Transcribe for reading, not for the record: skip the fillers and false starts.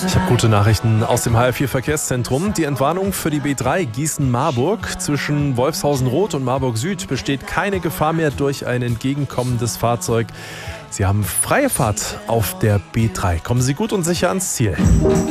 Ich habe gute Nachrichten aus dem HR4 Verkehrszentrum. Die Entwarnung für die B3 Gießen-Marburg zwischen Wolfshausen-Rot und Marburg-Süd besteht keine Gefahr mehr durch ein entgegenkommendes Fahrzeug. Sie haben freie Fahrt auf der B3. Kommen Sie gut und sicher ans Ziel.